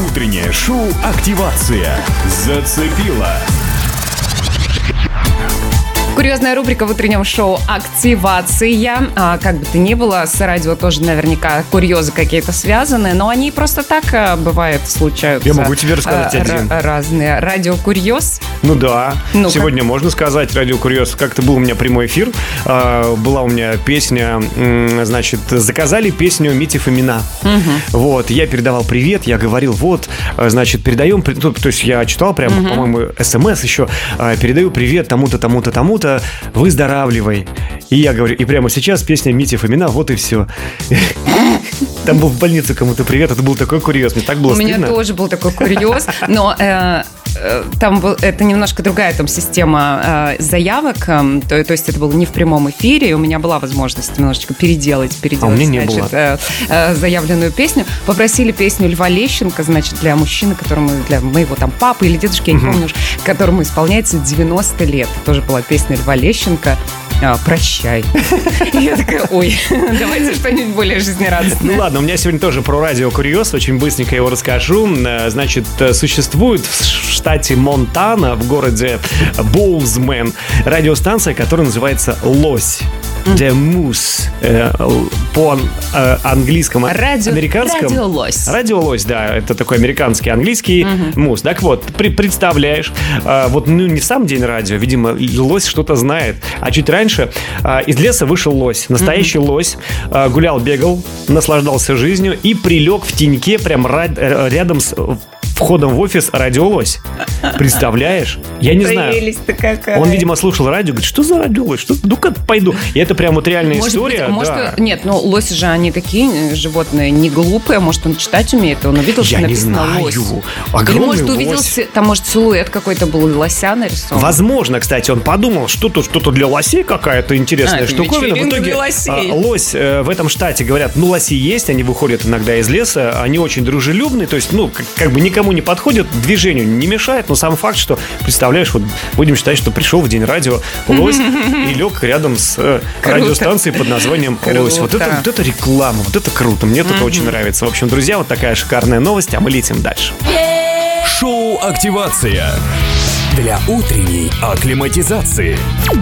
Утреннее шоу «Активация» зацепило. Курьезная рубрика в утреннем шоу «Активация». Как бы то ни было, с радио тоже наверняка курьезы какие-то связаны, но они просто так, бывает, случаются. Я могу тебе рассказать один. Разные. Радиокурьез? Ну да. Ну-ка. Сегодня можно сказать радиокурьез. Как-то был у меня прямой эфир. Была у меня песня, значит, заказали песню Мити Фомина. Вот, я передавал привет, я говорил, вот, значит, передаем, то есть я читал прямо, по-моему, смс еще, передаю привет тому-то, тому-то, тому-то, выздоравливай. И я говорю, и прямо сейчас песня Мити Фомина, вот и все. Там был в больнице кому-то привет, это был такой курьез, мне так было стыдно. У меня тоже был такой курьез, но там это немножко другая там система заявок, то есть это было не в прямом эфире, и у меня была возможность немножечко переделать, у меня не было. Заявленную песню. Попросили песню Льва Лещенко, значит, для мужчины, которому, для моего там папы или дедушки, я не помню, которому исполняется 90 лет. Тоже была песня Льва Лещенко «Прощай». Я такая, ой, давайте что-нибудь более жизнерадостное. Ну ладно, у меня сегодня тоже про радиокурьез, очень быстренько его расскажу. Значит, существует в штате Монтана, в городе Боузмен, радиостанция, которая называется «Лось». The Moose по английскому, американскому. Радиолось. Радиолось, да, это такой американский английский мус. Так вот, представляешь, вот не в сам день радио, видимо, лось что-то знает. А чуть раньше из леса вышел лось, настоящий лось, гулял, бегал, наслаждался жизнью и прилег в теньке прямо рядом с входом в офис радиолось. Представляешь? Я не знаю. Прелесть-то какая. Он, видимо, слушал радио, говорит, что за радиолось? Ну-ка, пойду. И это прям вот реальная история. Нет, ну лоси же, они такие животные не глупые. Может, он читать умеет, он увидел, что написано лось. Или, может, увидел, там, может, силуэт какой-то был лося нарисован. Возможно, кстати, он подумал, что-то для лосей какая-то интересная штуковина. В итоге лось в этом штате, говорят, ну, лоси есть, они выходят иногда из леса, они очень дружелюбные, то есть, ну, как бы никому не подходят, движению не мешает, но сам факт, что, представляешь, вот будем считать, что пришел в день радио лось и лег рядом с радиостанцией под названием «Лось». Вот это реклама, вот это круто, мне это очень нравится. В общем, друзья, вот такая шикарная новость, а мы летим дальше. Шоу «Активация» для утренней акклиматизации.